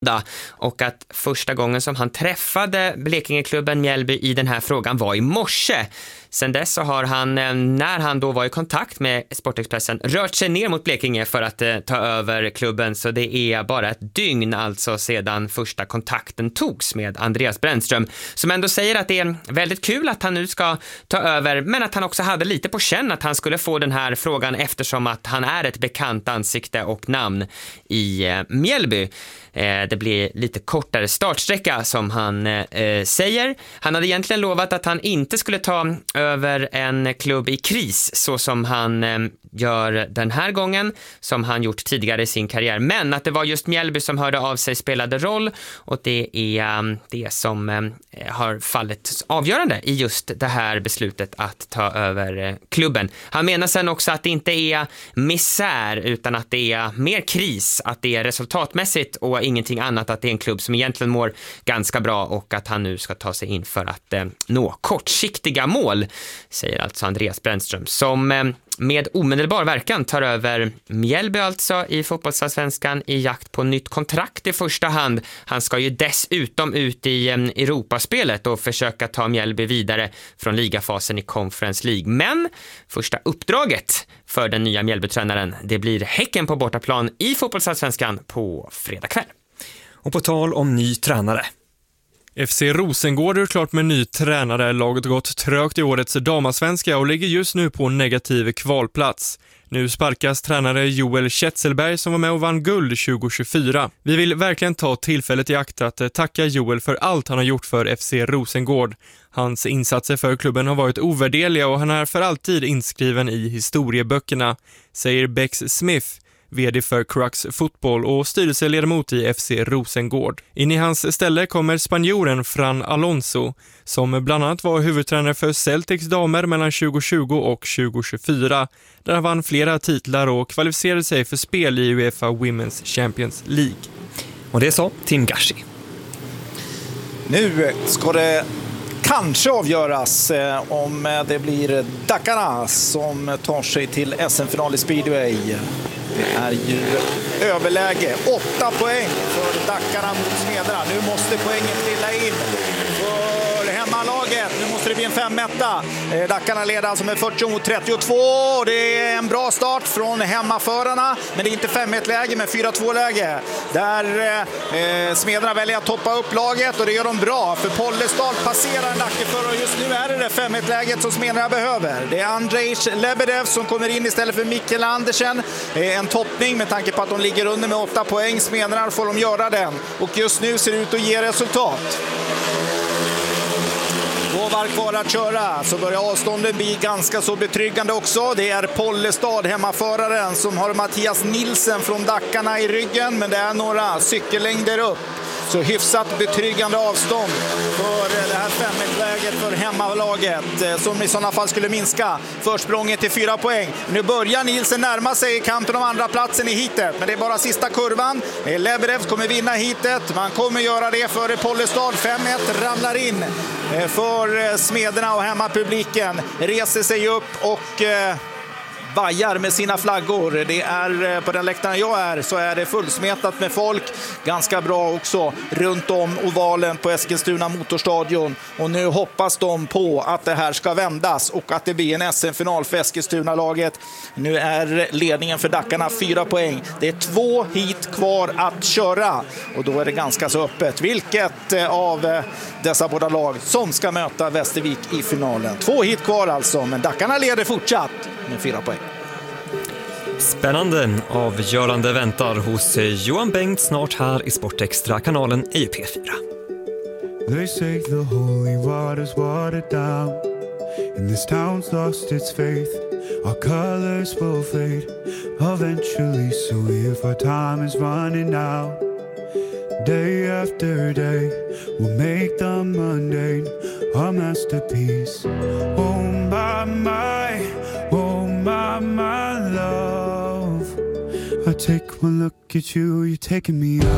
måndag och att första gången som han träffade Blekingeklubben Mjällby i den här frågan var i morse. Sen dess så har han, när han då var i kontakt med Sportexpressen, rört sig ner mot Blekinge för att ta över klubben. Så det är bara ett dygn alltså sedan första kontakten togs med Andreas Brännström, som ändå säger att det är väldigt kul att han nu ska ta över, men att han också hade lite på känn att han skulle få den här frågan eftersom att han är ett bekant ansikte och namn i Mjällby. Det blir lite kortare startsträcka som han säger. Han hade egentligen lovat att han inte skulle ta över en klubb i kris så som han gör den här gången, som han gjort tidigare i sin karriär. Men att det var just Mjällby som hörde av sig spelade roll, och det är det som har fallit avgörande i just det här beslutet att ta över klubben. Han menar sen också att det inte är misär utan att det är mer kris, att det är resultatmässigt och ingenting annat, att det är en klubb som egentligen mår ganska bra och att han nu ska ta sig in för att nå kortsiktiga mål, säger alltså Andreas Brännström, som med omedelbar verkan tar över Mjällby alltså i fotbollsallsvenskan i jakt på nytt kontrakt i första hand. Han ska ju dessutom ut i Europaspelet och försöka ta Mjällby vidare från ligafasen i Conference League. Men första uppdraget för den nya Mjällby-tränaren, det blir Häcken på bortaplan i fotbollsallsvenskan på fredag kväll. Och på tal om ny tränare. FC Rosengård är klart med ny tränare. Laget har gått trögt i årets damasvenska och ligger just nu på negativ kvalplats. Nu sparkas tränare Joel Kjetselberg som var med och vann guld 2024. Vi vill verkligen ta tillfället i akt att tacka Joel för allt han har gjort för FC Rosengård. Hans insatser för klubben har varit ovärderliga och han är för alltid inskriven i historieböckerna, säger Bex Smith, vd för Crux Fotboll och styrelseledamot i FC Rosengård. In i hans ställe kommer spanjoren Fran Alonso, som bland annat var huvudtränare för Celtics damer mellan 2020 och 2024, där han vann flera titlar och kvalificerade sig för spel i UEFA Women's Champions League. Och det sa Tim Gashi. Nu ska det kanske avgöras om det blir Dakarna som tar sig till SM-final i Speedway. Det är ju överläge. 8 poäng för Dakarna mot Smedra. Nu måste poängen trilla in för hemmalaget. Nu måste det bli en 5-1. Dakarna leder alltså med 40-32. Det är en bra start från hemmaförarna. Men det är inte 5-1-läge med 4-2-läge. Där Smedra väljer att toppa upp laget och det gör de bra. För Pollestad passerar en Dackeförare och just nu är det 5-1-läget som Smedra behöver. Det är Andrej Lebedev som kommer in istället för Mikkel Andersen. En toppning med tanke på att de ligger under med 8 poäng. Smedra får de göra den. Och just nu ser det ut att ge resultat. 2 varv kvar att köra, så börjar avstånden bli ganska så betryggande också. Det är Pollestad, hemmaföraren, som har Mattias Nilsen från Dakarna i ryggen, men det är några cykellängder upp. Så hyfsat betryggande avstånd för det här 5-1-läget för hemmalaget, som i sådana fall skulle minska försprånget till 4 poäng. Nu börjar Nilsen närma sig i kampen om andra platsen i hitet, men det är bara sista kurvan. Lebedev kommer vinna hitet, man kommer göra det före Pollestad. 5-1 ramlar in för Smederna och hemmapubliken reser sig upp och vajar med sina flaggor. Det är på den läktaren jag är, så är det fullsmetat med folk. Ganska bra också runt om ovalen på Eskilstuna motorstadion. Och nu hoppas de på att det här ska vändas och att det blir en SM-final för Eskilstuna-laget. Nu är ledningen för Dakarna 4 poäng. Det är 2 hit kvar att köra och då är det ganska så öppet vilket av dessa båda lag som ska möta Västervik i finalen. 2 hit kvar alltså, men Dakarna leder fortsatt med 4 poäng. Spännande avgörande väntar hos Johan Bengt snart här i Sportextra-kanalen EUP4. They say the holy waters watered down and this town's lost its faith. Our colors will fade eventually, so if our time is running out, day after day we'll make the mundane our masterpiece. Oh my love, I take one look at you, you're taking me out.